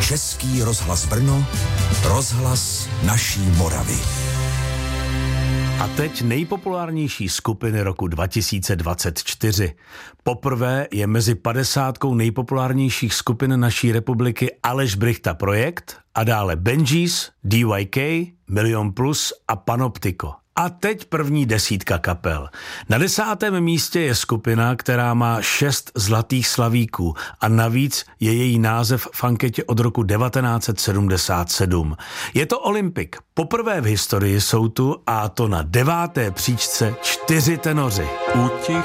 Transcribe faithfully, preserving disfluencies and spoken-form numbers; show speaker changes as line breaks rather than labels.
Český rozhlas Brno, rozhlas naší Moravy.
A teď nejpopulárnější skupiny roku dva tisíce dvacet čtyři. Poprvé je mezi padesátkou nejpopulárnějších skupin naší republiky Aleš Brychta Projekt a dále Benjis, D Y K, Milion Plus a Panoptiko. A teď první desítka kapel. Na desátém místě je skupina, která má šest zlatých slavíků a navíc je její název v anketě od roku devatenáct set sedmdesát sedm. Je to Olympic. Poprvé v historii jsou tu a to na deváté příčce čtyři tenoři.
U těch